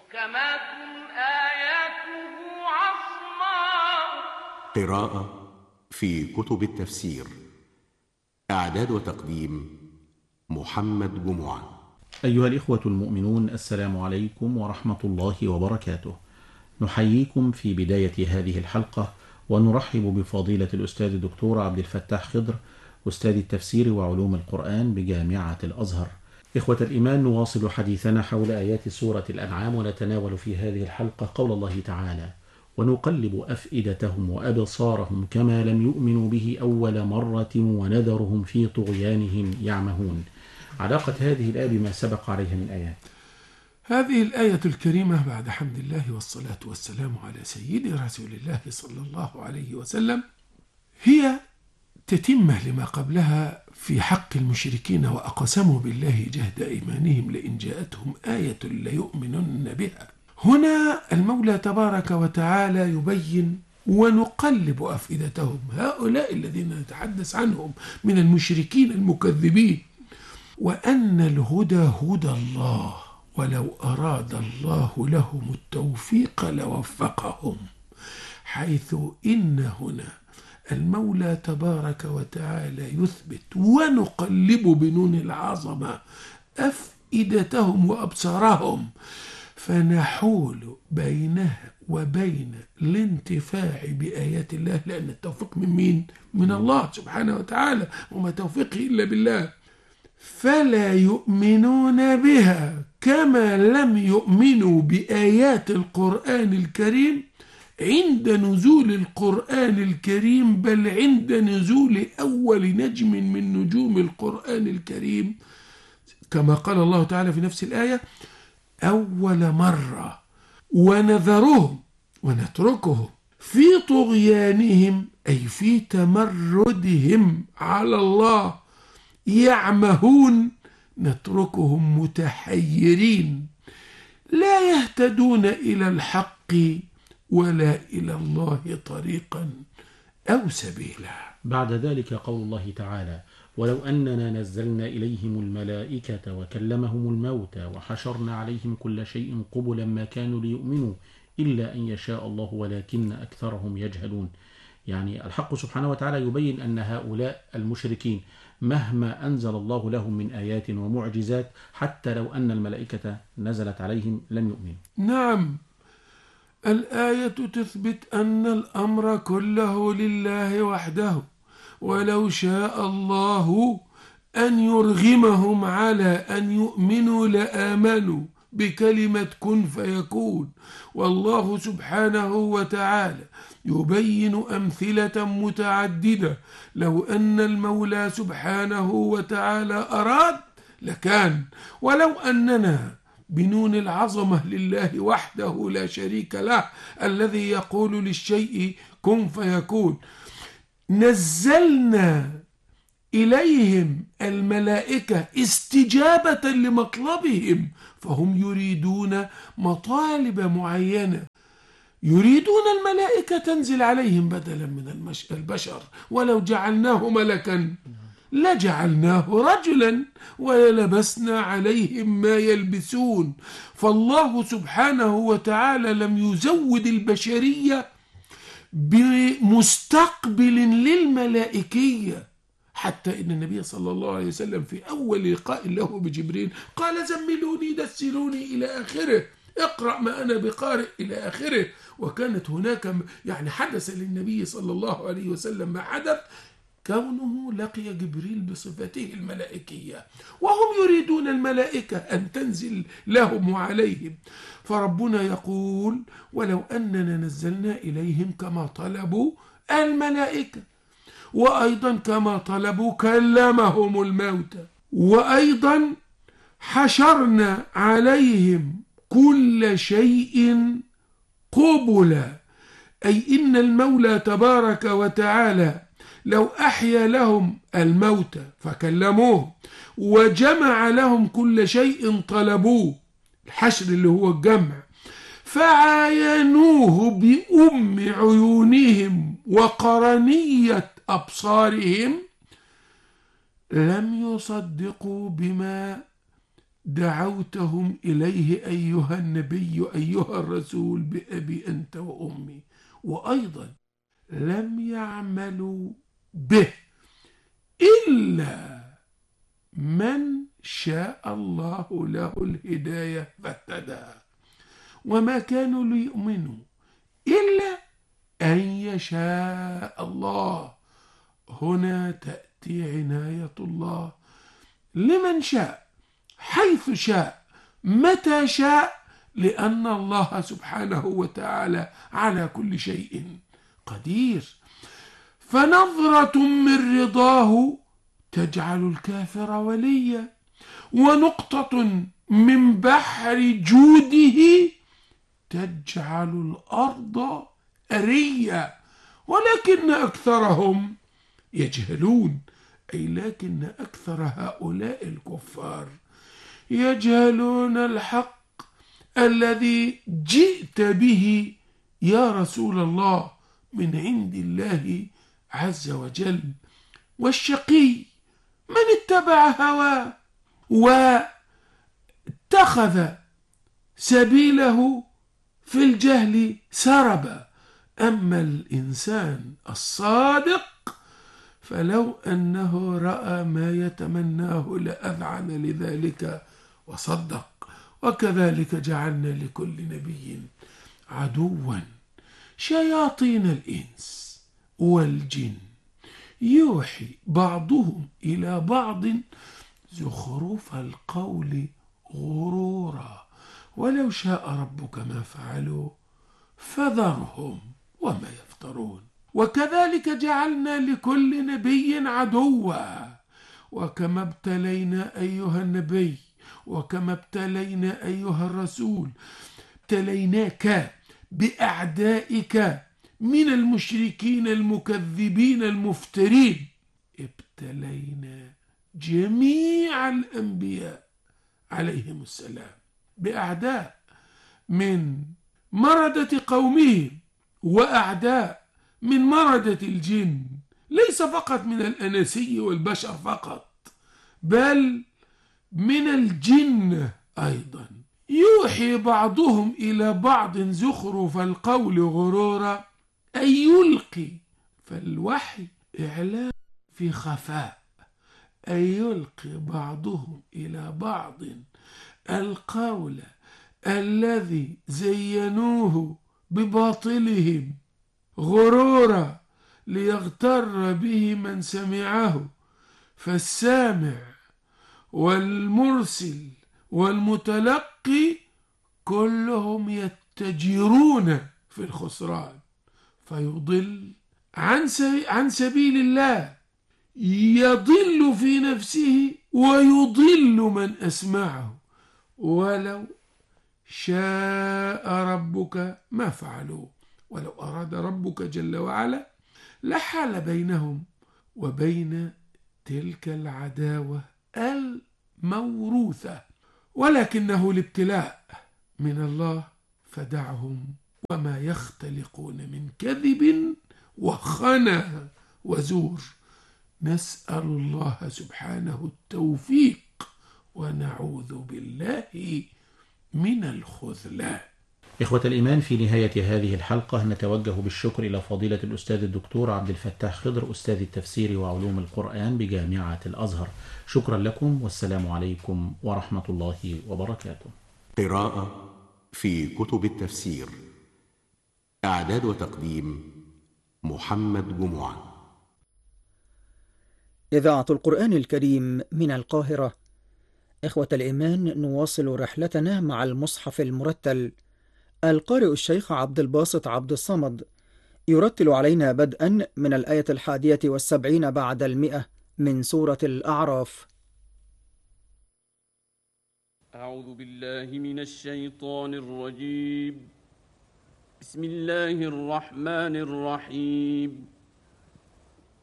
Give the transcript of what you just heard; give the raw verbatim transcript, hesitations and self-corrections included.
محكمات آياته عصماء. قراءة في كتب التفسير. إعداد وتقديم محمد جمعة. أيها الإخوة المؤمنون، السلام عليكم ورحمة الله وبركاته. نحييكم في بداية هذه الحلقة ونرحب بفضيلة الأستاذ الدكتور عبد الفتاح خضر، أستاذ التفسير وعلوم القرآن بجامعة الأزهر. إخوة الإيمان، نواصل حديثنا حول آيات سورة الأنعام، ونتناول في هذه الحلقة قول الله تعالى: ونقلب أفئدتهم وأبصارهم كما لم يؤمنوا به أول مرة ونذرهم في طغيانهم يعمهون. علاقة هذه الآية بما سبق عليها من آيات. هذه الآية الكريمة بعد حمد الله والصلاة والسلام على سيد رسول الله صلى الله عليه وسلم هي تتمة لما قبلها في حق المشركين، وأقسموا بالله جهد أيمانهم لئن جاءتهم آية ليؤمنن بها. هنا المولى تبارك وتعالى يبين: ونقلب أفئدتهم، هؤلاء الذين نتحدث عنهم من المشركين المكذبين، وأن الهدى هدى الله، ولو أراد الله لهم التوفيق لوفقهم، حيث إن هنا المولى تبارك وتعالى يثبت ونقلب بنون العظمة أفئدتهم وأبصارهم، فنحول بينها وبين الانتفاع بآيات الله، لأن التوفيق من مين؟ من الله سبحانه وتعالى، وما توفيقه إلا بالله. فلا يؤمنون بها كما لم يؤمنوا بآيات القرآن الكريم عند نزول القرآن الكريم، بل عند نزول أول نجم من نجوم القرآن الكريم، كما قال الله تعالى في نفس الآية: أول مرة، ونذرهم ونتركهم في طغيانهم، أي في تمردهم على الله، يعمهون، نتركهم متحيرين لا يهتدون إلى الحق ولا إلى الله طريقا أو سبيلا. بعد ذلك قول الله تعالى: ولو أننا نزلنا إليهم الملائكة وكلمهم الموتى وحشرنا عليهم كل شيء قبلا ما كانوا ليؤمنوا إلا أن يشاء الله ولكن أكثرهم يجهلون. يعني الحق سبحانه وتعالى يبين أن هؤلاء المشركين مهما أنزل الله لهم من آيات ومعجزات، حتى لو أن الملائكة نزلت عليهم لم يؤمنوا. نعم، الآية تثبت أن الأمر كله لله وحده، ولو شاء الله أن يرغمهم على أن يؤمنوا لآمنوا بكلمة كن فيكون. والله سبحانه وتعالى يبين أمثلة متعددة، لو أن المولى سبحانه وتعالى أراد لكان. ولو أننا بنون العظمة لله وحده لا شريك له، الذي يقول للشيء كن فيكون، نزلنا إليهم الملائكة استجابة لمطلبهم، فهم يريدون مطالب معينة، يريدون الملائكة تنزل عليهم بدلا من البشر. ولو جعلناه ملكا لجعلناه رجلا وللبسنا عليهم ما يلبسون. فالله سبحانه وتعالى لم يزود البشرية بمستقبل للملائكية، حتى إن النبي صلى الله عليه وسلم في أول لقاء له بجبريل قال: زملوني دسلوني إلى آخره، اقرأ ما أنا بقارئ إلى آخره. وكانت هناك يعني حدث للنبي صلى الله عليه وسلم ما حدث، كونه لقي جبريل بصفته الملائكية، وهم يريدون الملائكة أن تنزل لهم وعليهم. فربنا يقول: ولو أننا نزلنا إليهم كما طلبوا الملائكة، وأيضا كما طلبوا كلمهم الموتى، وأيضا حشرنا عليهم كل شيء قبلا، أي إن المولى تبارك وتعالى لو أحيا لهم الموتى فكلموه وجمع لهم كل شيء طلبوه، الحشر اللي هو الجمع، فعاينوه بأم عيونهم وقرنية أبصارهم، لم يصدقوا بما دعوتهم إليه أيها النبي أيها الرسول بأبي أنت وأمي، وأيضا لم يعملوا به إلا من شاء الله له الهداية فاهتدى، وما كانوا ليؤمنوا إلا أن يشاء الله. هنا تأتي عناية الله لمن شاء حيث شاء متى شاء، لأن الله سبحانه وتعالى على كل شيء قدير. فنظرة من رضاه تجعل الكافر وليا، ونقطة من بحر جوده تجعل الأرض أريا، ولكن أكثرهم يجهلون، أي لكن أكثر هؤلاء الكفار يجهلون الحق الذي جئت به يا رسول الله من عند الله عز وجل. والشقي من اتبع هواه واتخذ سبيله في الجهل سربا، أما الإنسان الصادق فلو أنه رأى ما يتمناه لأذعن لذلك وصدق. وكذلك جعلنا لكل نبي عدوا شياطين الإنس والجن يوحي بعضهم إلى بعض زخرف القول غرورا، ولو شاء ربك ما فعلوا فذرهم وما يفترون. وكذلك جعلنا لكل نبي عدوا، وكما ابتلينا أيها النبي وكما ابتلينا أيها الرسول ابتليناك بأعدائك من المشركين المكذبين المفترين، ابتلينا جميع الأنبياء عليهم السلام بأعداء من مردة قومهم وأعداء من مردة الجن، ليس فقط من الأناسي والبشر فقط، بل من الجن أيضا. يوحي بعضهم إلى بعض زخرف القول غرورا، أي يلقي، فالوحي إعلام في خفاء، أي يلقي بعضهم إلى بعض القول الذي زينوه بباطلهم غرورا ليغتر به من سمعه، فالسامع والمرسل والمتلقي كلهم يتجرون في الخسران، فيضل عن عن سبيل الله، يضل في نفسه ويضل من أسمعه، ولو شاء ربك ما فعلوه. ولو أراد ربك جل وعلا لحال بينهم وبين تلك العداوة الموروثة، ولكنه الابتلاء من الله، فدعهم وما يختلقون من كذب وخنا وزور. نسأل الله سبحانه التوفيق ونعوذ بالله من الخذلان. إخوة الإيمان، في نهاية هذه الحلقة نتوجه بالشكر إلى فضيلة الأستاذ الدكتور عبد الفتاح خضر، أستاذ التفسير وعلوم القرآن بجامعة الأزهر. شكرا لكم، والسلام عليكم ورحمة الله وبركاته. قراءة في كتب التفسير. إعداد وتقديم محمد جمعة. إذاعة القرآن الكريم من القاهرة. إخوة الإيمان، نواصل رحلتنا مع المصحف المرتل. القارئ الشيخ عبد الباسط عبد الصمد يرتل علينا بدءا من الآية الحادية والسبعين بعد المئة من سورة الأعراف. أعوذ بالله من الشيطان الرجيم. بسم الله الرحمن الرحيم.